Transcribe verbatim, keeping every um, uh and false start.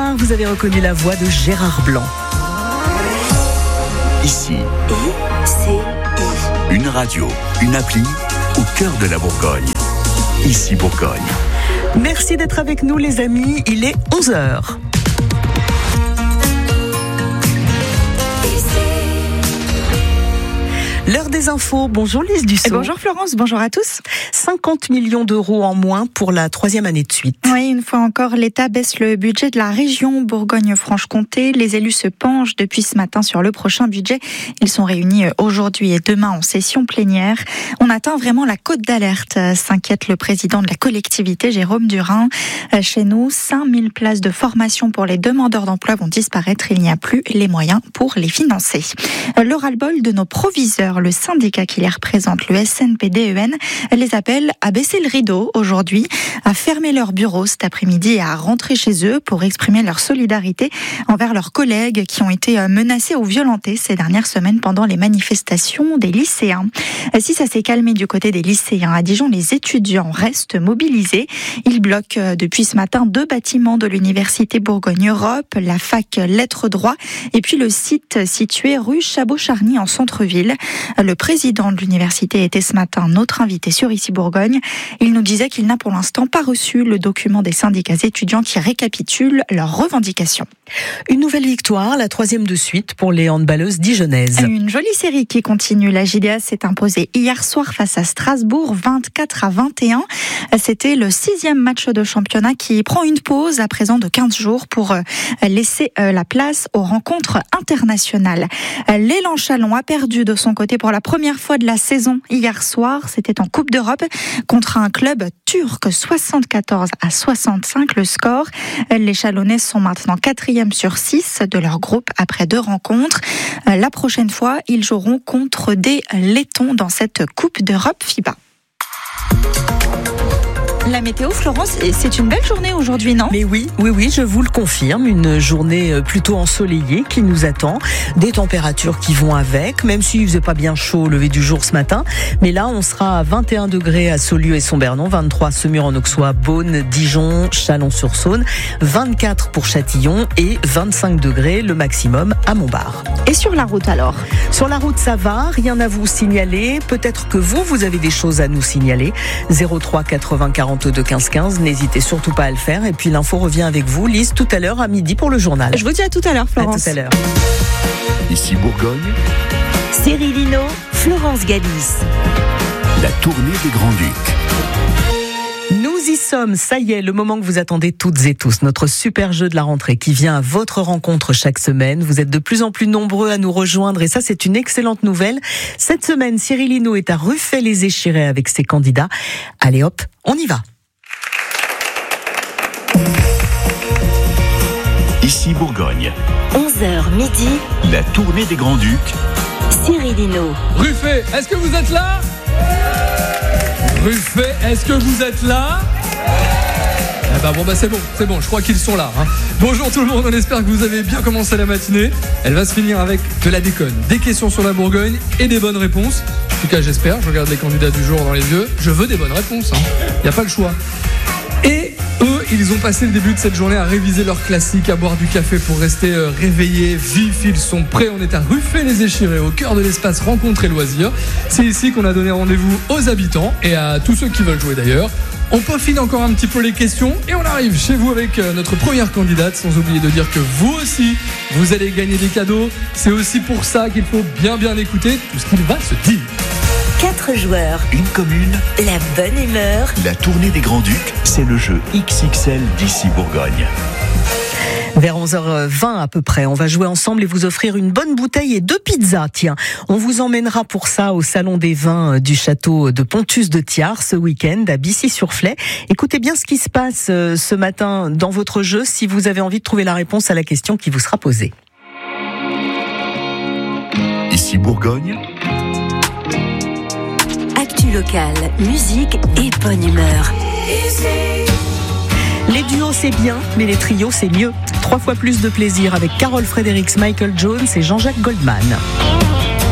soir, vous avez reconnu la voix de Gérard Blanc. Ici, I C I. une radio, une appli au cœur de la Bourgogne. Ici Bourgogne. Merci d'être avec nous les amis, il est onze heures. L'heure des infos. Bonjour Lise Dussault. Et bonjour Florence, bonjour à tous. cinquante millions d'euros en moins pour la troisième année de suite. Oui, une fois encore, l'État baisse le budget de la région Bourgogne-Franche-Comté. Les élus se penchent depuis ce matin sur le prochain budget. Ils sont réunis aujourd'hui et demain en session plénière. On atteint vraiment la cote d'alerte, s'inquiète le président de la collectivité, Jérôme Durin. Chez nous, cinq mille places de formation pour les demandeurs d'emploi vont disparaître. Il n'y a plus les moyens pour les financer. Le ras-le-bol de nos proviseurs, le syndicat qui les représente, le S N P D E N, les appelle à baisser le rideau aujourd'hui, à fermer leurs bureaux cet après-midi et à rentrer chez eux pour exprimer leur solidarité envers leurs collègues qui ont été menacés ou violentés ces dernières semaines pendant les manifestations des lycéens. Si ça s'est calmé du côté des lycéens à Dijon, les étudiants restent mobilisés. Ils bloquent depuis ce matin deux bâtiments de l'université Bourgogne-Europe, la fac Lettres Droit et puis le site situé rue Chabot-Charny en centre-ville. Le président de l'université était ce matin notre invité sur Ici Bourgogne. Il nous disait qu'il n'a pour l'instant pas reçu le document des syndicats étudiants qui récapitule leurs revendications. Une nouvelle victoire, la troisième de suite pour les handballeuses dijonnaises. Une jolie série qui continue. La J D A s'est imposée hier soir face à Strasbourg, vingt-quatre à vingt et un. C'était le sixième match de championnat qui prend une pause à présent de quinze jours pour laisser la place aux rencontres internationales. L'élan Chalon a perdu de son côté pour la première fois de la saison hier soir. C'était en Coupe d'Europe contre un club turc, soixante-quatorze à soixante-cinq le score. Les Chalonnais sont maintenant quatrième sur six de leur groupe après deux rencontres. La prochaine fois, ils joueront contre des Lettons dans cette Coupe d'Europe FIBA. La météo, Florence, c'est une belle journée aujourd'hui, non ? Mais oui, oui, oui, je vous le confirme, une journée plutôt ensoleillée qui nous attend, des températures qui vont avec, même s'il faisait pas bien chaud au lever du jour ce matin, mais là on sera à vingt et un degrés à Saulieu et Sombernon, vingt-trois à Semur-en-Auxois, Beaune, Dijon, Chalon-sur-Saône, vingt-quatre pour Châtillon et vingt-cinq degrés le maximum à Montbard. Et sur la route alors ? Sur la route ça va, rien à vous signaler, peut-être que vous, vous avez des choses à nous signaler, zéro trois quatre-vingts quarante-deux quinze quinze, n'hésitez surtout pas à le faire. Et puis l'info revient avec vous, Lise, tout à l'heure à midi pour le journal. Je vous dis à tout à l'heure, Florence. À tout à l'heure. Ici Bourgogne, Cyril Hinault, Florence Galis. la tournée des Grands-Ducs. Nous y sommes, ça y est, le moment que vous attendez toutes et tous, notre super jeu de la rentrée qui vient à votre rencontre chaque semaine. Vous êtes de plus en plus nombreux à nous rejoindre et ça c'est une excellente nouvelle. Cette semaine, Cyril Hinault est à Ruffey-les-Échirets avec ses candidats. Allez hop, on y va. Ici Bourgogne, onze heures midi, la tournée des Grands-Ducs. Cyril Hinault. Ruffey, est-ce que vous êtes là ? Ruffey, est-ce que vous êtes là ? Eh ben bon bah c'est bon, c'est bon, je crois qu'ils sont là. Hein. Bonjour tout le monde, on espère que vous avez bien commencé la matinée. Elle va se finir avec de la déconne, des questions sur la Bourgogne et des bonnes réponses. En tout cas j'espère, je regarde les candidats du jour dans les yeux, je veux des bonnes réponses, hein. Y a pas le choix. Et eux, ils ont passé le début de cette journée à réviser leurs classiques, à boire du café pour rester euh, réveillés, vifs. Ils sont prêts, on est à Ruffey-les-Échirets, au cœur de l'espace rencontres et loisirs. C'est ici qu'on a donné rendez-vous aux habitants et à tous ceux qui veulent jouer d'ailleurs. On peaufine encore un petit peu les questions et on arrive chez vous avec euh, notre première candidate, sans oublier de dire que vous aussi, vous allez gagner des cadeaux. C'est aussi pour ça qu'il faut bien bien écouter tout ce qu'il va se dire. Quatre joueurs, Une commune, la bonne humeur. la tournée des Grands-Ducs, c'est le jeu X X L d'Ici Bourgogne. Vers onze heures vingt à peu près, on va jouer ensemble et vous offrir une bonne bouteille et deux pizzas. Tiens, on vous emmènera pour ça au Salon des Vins du château de Pontus de Thiard ce week-end à Bissy-sur-Flay. Écoutez bien ce qui se passe ce matin dans votre jeu si vous avez envie de trouver la réponse à la question qui vous sera posée. Ici Bourgogne, Actu locale, musique et bonne humeur. Les duos c'est bien, mais les trios c'est mieux. Trois fois plus de plaisir avec Carole Fredericks, Michael Jones et Jean-Jacques Goldman.